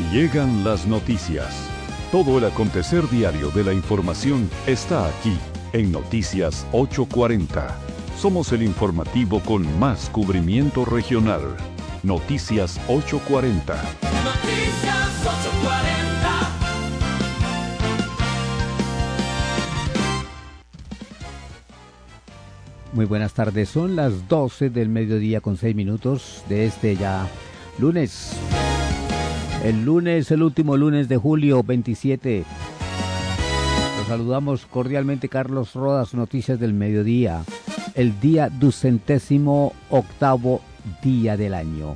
Llegan las noticias. Todo el acontecer diario de la información está aquí en Noticias 840. Somos el informativo con más cubrimiento regional. Noticias 840. Noticias 840. Muy buenas tardes, son las 12 del mediodía con 6 minutos de este ya lunes. El último lunes de julio 27. Los saludamos cordialmente, Carlos Rodas, Noticias del Mediodía. El día 208º día del año.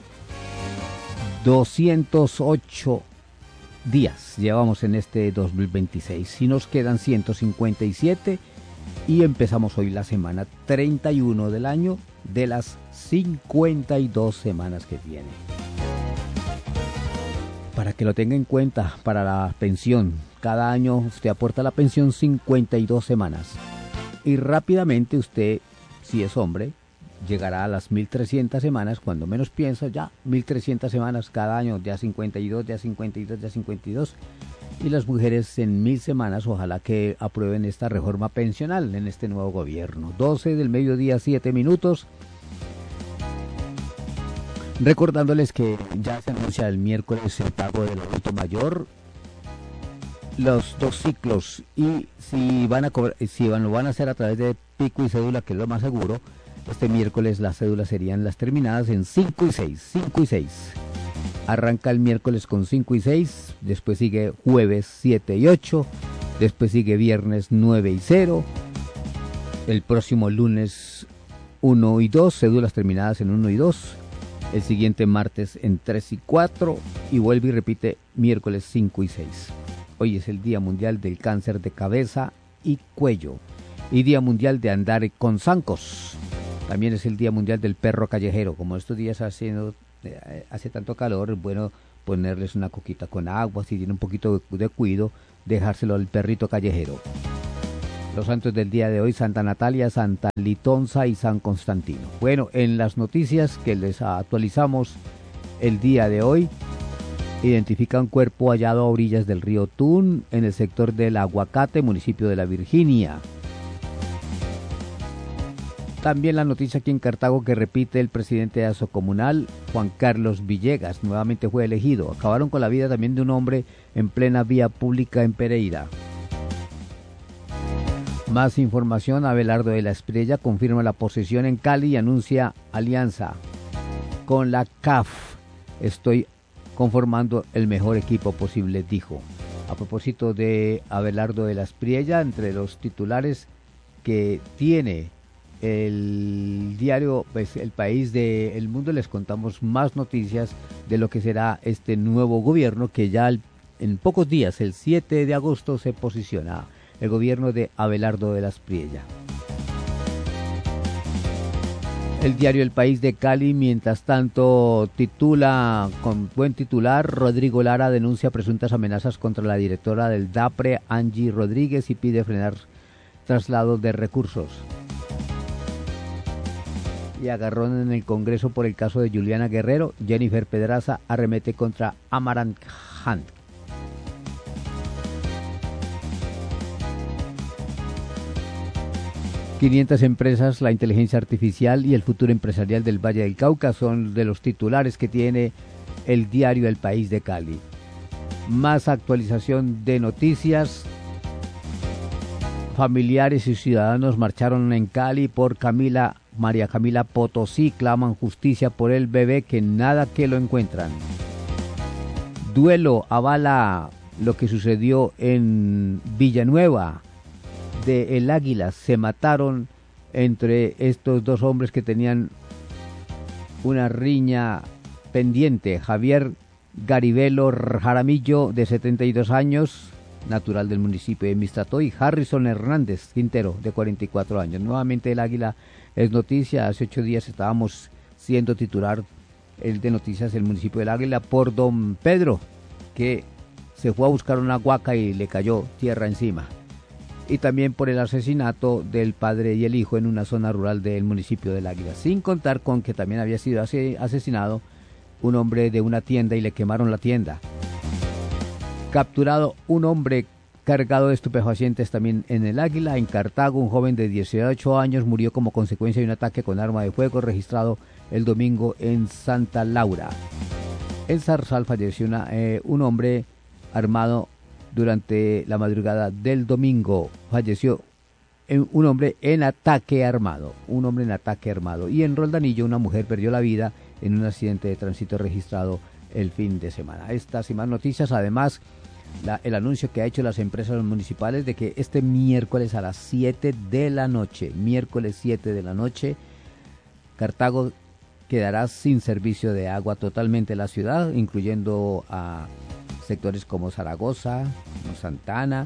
208 días llevamos en este 2026. Y nos quedan 157 y empezamos hoy la semana 31 del año de las 52 semanas que tiene. Para que lo tenga en cuenta, para la pensión, cada año usted aporta la pensión 52 semanas. Y rápidamente usted, si es hombre, llegará a las 1.300 semanas, cuando menos piensa, ya 1.300 semanas cada año, ya 52, ya 52, ya 52. Y las mujeres en 1.000 semanas, ojalá que aprueben esta reforma pensional en este nuevo gobierno. 12 del mediodía, 7 minutos. Recordándoles que ya se anuncia el miércoles el pago del adulto mayor, los 2 ciclos, y si van a cobrar, lo van a hacer a través de pico y cédula, que es lo más seguro, este miércoles las cédulas serían las terminadas en 5 y 6, 5 y 6. Arranca el miércoles con 5 y 6, después sigue jueves 7 y 8, después sigue viernes 9 y 0, el próximo lunes 1 y 2, cédulas terminadas en 1 y 2, el siguiente martes en 3 y 4, y vuelve y repite miércoles 5 y 6. Hoy es el Día Mundial del Cáncer de Cabeza y Cuello, y Día Mundial de Andar con Zancos. También es el Día Mundial del Perro Callejero. Como estos días hace tanto calor, es bueno ponerles una coquita con agua, si tiene un poquito de cuido, dejárselo al perrito callejero. Los santos del día de hoy: Santa Natalia, Santa Litonza y San Constantino. Bueno, en las noticias que les actualizamos el día de hoy, identifica un cuerpo hallado a orillas del río Tun, en el sector del Aguacate, municipio de La Virginia. También la noticia aquí en Cartago que repite el presidente de Asocomunal, Juan Carlos Villegas, nuevamente fue elegido. Acabaron con la vida también de un hombre en plena vía pública en Pereira. Más información: Abelardo de la Espriella confirma la posesión en Cali y anuncia alianza con la CAF. Estoy conformando el mejor equipo posible, dijo. A propósito de Abelardo de la Espriella, entre los titulares que tiene el diario, pues, El País de El Mundo, les contamos más noticias de lo que será este nuevo gobierno que ya en pocos días, el 7 de agosto, se posiciona el gobierno de Abelardo de la Espriella. El diario El País de Cali, mientras tanto, titula con buen titular: Rodrigo Lara denuncia presuntas amenazas contra la directora del DAPRE, Angie Rodríguez, y pide frenar traslado de recursos. Y agarrón en el Congreso por el caso de Juliana Guerrero. Jennifer Pedraza arremete contra Amarant Hunt. ...500 empresas, la inteligencia artificial y el futuro empresarial del Valle del Cauca son de los titulares que tiene el diario El País de Cali. Más actualización de noticias. Familiares y ciudadanos marcharon en Cali por María Camila Potosí, claman justicia por el bebé que nada que lo encuentran. Duelo avala lo que sucedió en Villanueva de El Águila. Se mataron entre estos dos hombres que tenían una riña pendiente. Javier Garibelo Jaramillo, de 72 años, natural del municipio de Mistratoy, y Harrison Hernández Quintero, de 44 años. Nuevamente El Águila es noticia. Hace 8 días estábamos siendo titular el de noticias del municipio del Águila por don Pedro, que se fue a buscar una huaca y le cayó tierra encima. Y también por el asesinato del padre y el hijo en una zona rural del municipio del Águila. Sin contar con que también había sido asesinado un hombre de una tienda y le quemaron la tienda. Capturado un hombre cargado de estupefacientes también en el Águila. En Cartago, un joven de 18 años murió como consecuencia de un ataque con arma de fuego registrado el domingo en Santa Laura. En Zarzal falleció un hombre armado durante la madrugada del domingo. Falleció un hombre en ataque armado. Y en Roldanillo, una mujer perdió la vida en un accidente de tránsito registrado el fin de semana. Estas y más noticias, además, el anuncio que ha hecho las empresas municipales de que este miércoles a las 7 de la noche, Cartago quedará sin servicio de agua totalmente la ciudad, incluyendo a sectores como Zaragoza, Santa Ana,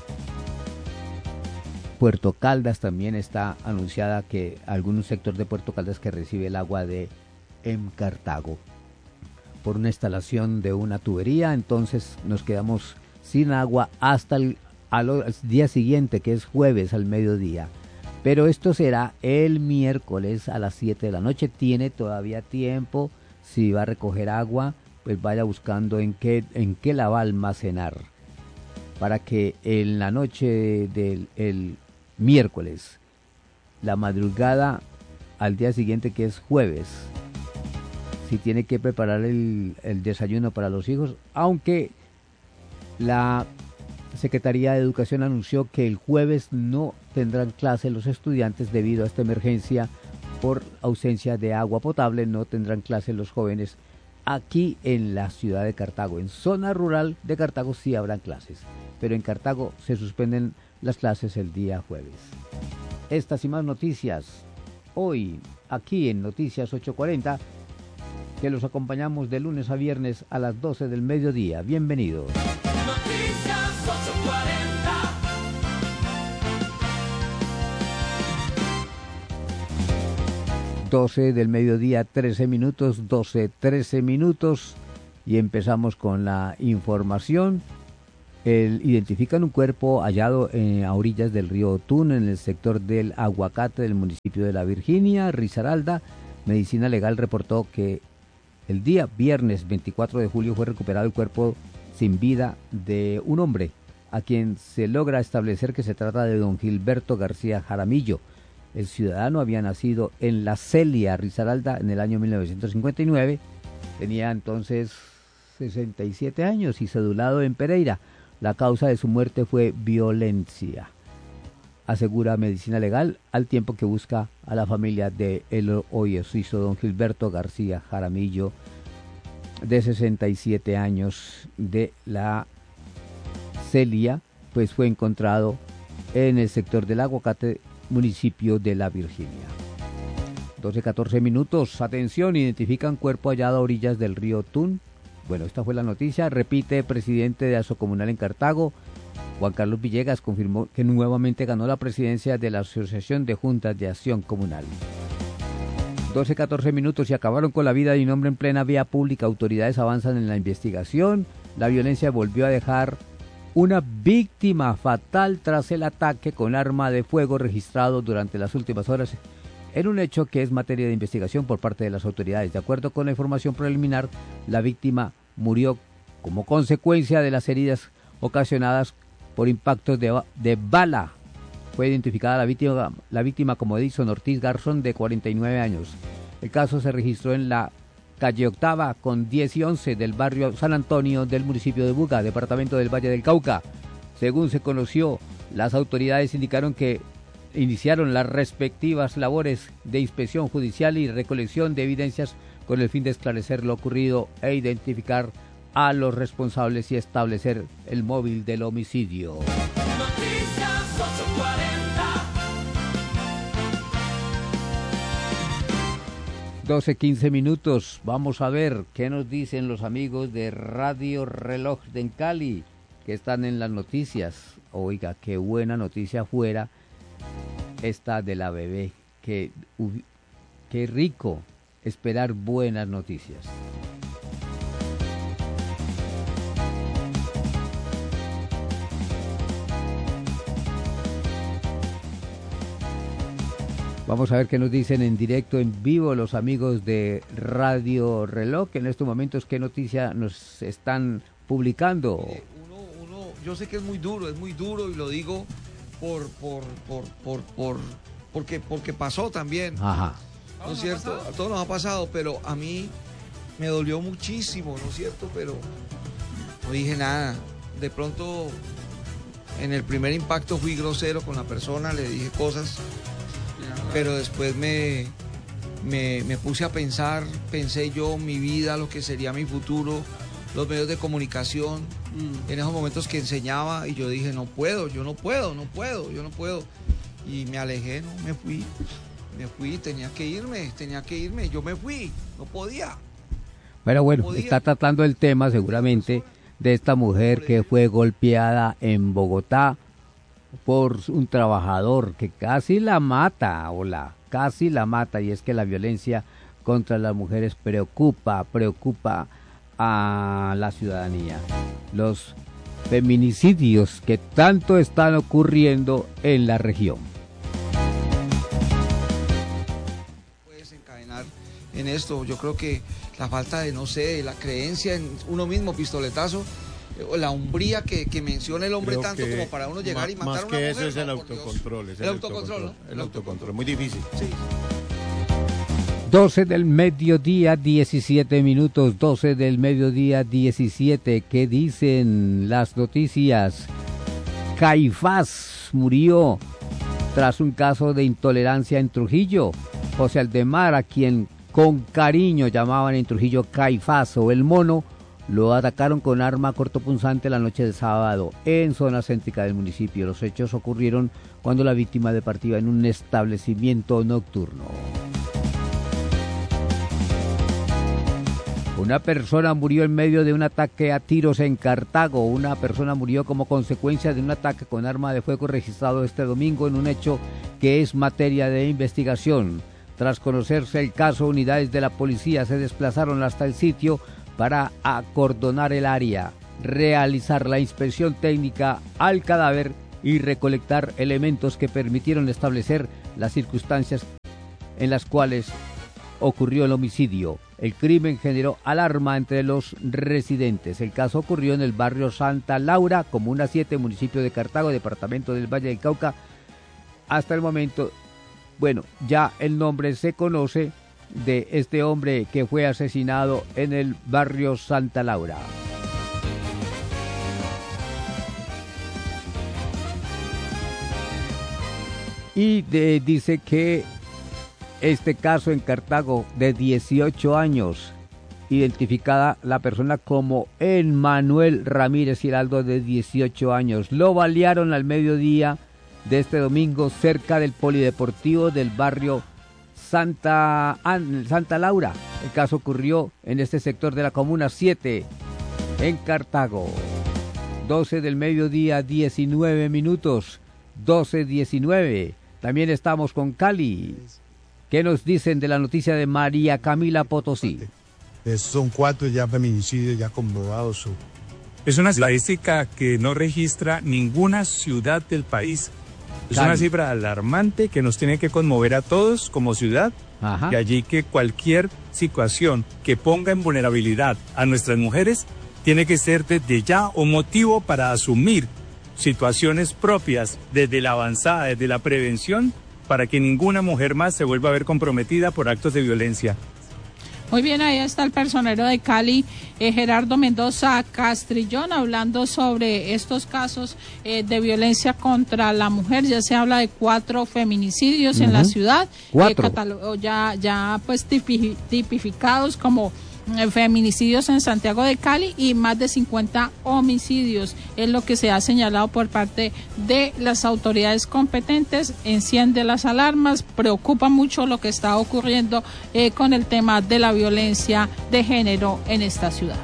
Puerto Caldas. También está anunciada que algún sector de Puerto Caldas que recibe el agua de Cartago por una instalación de una tubería. Entonces nos quedamos sin agua hasta al día siguiente, que es jueves al mediodía. Pero esto será el miércoles a las 7 de la noche. Tiene todavía tiempo. Si va a recoger agua, pues vaya buscando en qué la va a almacenar, para que en la noche del miércoles, la madrugada al día siguiente, que es jueves, si tiene que preparar el desayuno para los hijos, aunque la Secretaría de Educación anunció que el jueves no tendrán clase los estudiantes debido a esta emergencia por ausencia de agua potable. No tendrán clase los jóvenes aquí en la ciudad de Cartago. En zona rural de Cartago sí habrán clases, pero en Cartago se suspenden las clases el día jueves. Estas y más noticias hoy aquí en Noticias 840, que los acompañamos de lunes a viernes a las 12 del mediodía. Bienvenidos. Noticias 840. 12 del mediodía, 13 minutos, y empezamos con la información. Identifican un cuerpo hallado a orillas del río Otún, en el sector del Aguacate del municipio de La Virginia, Risaralda. Medicina Legal reportó que el día viernes 24 de julio fue recuperado el cuerpo sin vida de un hombre, a quien se logra establecer que se trata de don Gilberto García Jaramillo. El ciudadano había nacido en La Celia, Risaralda, en el año 1959. Tenía entonces 67 años y cedulado en Pereira. La causa de su muerte fue violencia, asegura Medicina Legal, al tiempo que busca a la familia de el hoy occiso don Gilberto García Jaramillo, de 67 años, de La Celia, pues fue encontrado en el sector del Aguacate, municipio de La Virginia. 12:14 minutos. Atención, identifican cuerpo hallado a orillas del río Tun. Bueno, esta fue la noticia. Repite presidente de Asocomunal en Cartago. Juan Carlos Villegas confirmó que nuevamente ganó la presidencia de la Asociación de Juntas de Acción Comunal. 12:14 minutos y acabaron con la vida de un hombre en plena vía pública. Autoridades avanzan en la investigación. La violencia volvió a dejar una víctima fatal tras el ataque con arma de fuego registrado durante las últimas horas, en un hecho que es materia de investigación por parte de las autoridades. De acuerdo con la información preliminar, la víctima murió como consecuencia de las heridas ocasionadas por impactos de bala. Fue identificada la víctima como Edison Ortiz Garzón, de 49 años. El caso se registró en la calle Octava con 10 y 11 del barrio San Antonio del municipio de Buga, departamento del Valle del Cauca. Según se conoció, las autoridades indicaron que iniciaron las respectivas labores de inspección judicial y recolección de evidencias con el fin de esclarecer lo ocurrido e identificar a los responsables y establecer el móvil del homicidio. Noticias 840. 12:15 minutos. Vamos a ver qué nos dicen los amigos de Radio Reloj de Cali, que están en las noticias. Oiga, qué buena noticia fuera esta de la bebé. Qué rico esperar buenas noticias. Vamos a ver qué nos dicen en directo, en vivo, los amigos de Radio Reloj, que en estos momentos qué noticia nos están publicando. Un yo sé que es muy duro y lo digo porque pasó también. Ajá. ¿No es cierto? A todos nos ha pasado, pero a mí me dolió muchísimo, ¿no es cierto? Pero no dije nada. De pronto, en el primer impacto fui grosero con la persona, le dije cosas, pero después me puse a pensar, pensé yo mi vida, lo que sería mi futuro, los medios de comunicación, en esos momentos que enseñaba, y yo dije, no puedo. Y me alejé, no, me fui, tenía que irme, yo me fui, no podía. Pero bueno, está tratando el tema seguramente de esta mujer que fue golpeada en Bogotá por un trabajador que casi la mata, y es que la violencia contra las mujeres preocupa a la ciudadanía. Los feminicidios que tanto están ocurriendo en la región. Puedes encadenar en esto, yo creo que la falta de, no sé, la creencia en uno mismo, pistoletazo, la hombría que menciona el hombre, creo tanto como para uno llegar y matar a una mujer. Más que eso es el autocontrol. El autocontrol, ¿no? El autocontrol, muy difícil. Sí. 12 del mediodía, 17 minutos, 12 del mediodía, 17. ¿Qué dicen las noticias? Caifás murió tras un caso de intolerancia en Trujillo. José Aldemar, a quien con cariño llamaban en Trujillo Caifás o el Mono, lo atacaron con arma cortopunzante la noche de sábado en zona céntrica del municipio. Los hechos ocurrieron cuando la víctima departía en un establecimiento nocturno. Una persona murió en medio de un ataque a tiros en Cartago. Una persona murió como consecuencia de un ataque con arma de fuego registrado este domingo en un hecho que es materia de investigación. Tras conocerse el caso, unidades de la policía se desplazaron hasta el sitio para acordonar el área, realizar la inspección técnica al cadáver y recolectar elementos que permitieron establecer las circunstancias en las cuales ocurrió el homicidio. El crimen generó alarma entre los residentes. El caso ocurrió en el barrio Santa Laura, comuna 7, municipio de Cartago, departamento del Valle del Cauca. Hasta el momento, bueno, ya el nombre se conoce de este hombre que fue asesinado en el barrio Santa Laura. Y dice que este caso en Cartago de 18 años, identificada la persona como Emmanuel Ramírez Giraldo, de 18 años. Lo balearon al mediodía de este domingo cerca del polideportivo del barrio Santa Laura. El caso ocurrió en este sector de la comuna 7 en Cartago. 12 del mediodía, 19 minutos, 12:19. También estamos con Cali. ¿Qué nos dicen de la noticia de María Camila Potosí? Son 4 ya feminicidios ya comprobados. Es una estadística que no registra ninguna ciudad del país. Es Cali. Una cifra alarmante que nos tiene que conmover a todos como ciudad. Ajá. Y allí que cualquier situación que ponga en vulnerabilidad a nuestras mujeres tiene que ser desde ya un motivo para asumir situaciones propias desde la avanzada, desde la prevención, para que ninguna mujer más se vuelva a ver comprometida por actos de violencia. Muy bien, ahí está el personero de Cali, Gerardo Mendoza Castrillón, hablando sobre estos casos de violencia contra la mujer. Ya se habla de 4 feminicidios en la ciudad, 4. Ya pues tipificados como feminicidios en Santiago de Cali, y más de 50 homicidios es lo que se ha señalado por parte de las autoridades competentes. Enciende las alarmas, preocupa mucho lo que está ocurriendo con el tema de la violencia de género en esta ciudad.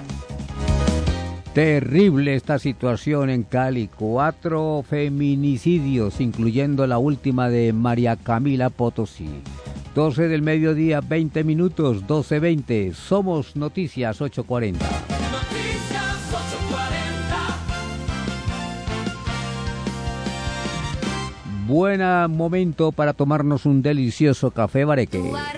Terrible esta situación en Cali. 4 feminicidios, incluyendo la última de María Camila Potosí. 12 del mediodía, 20 minutos, 12:20. Somos Noticias 840. Noticias 840. Buen momento para tomarnos un delicioso café bareque.